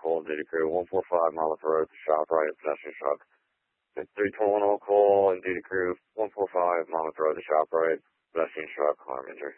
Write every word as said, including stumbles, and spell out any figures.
call, Duty Crew, one four five Monmouth Road, shop right, pedestrian truck. three twenty-one all call, and Duty Crew, one four five Monmouth Road, shop right, pedestrian truck, harm injury.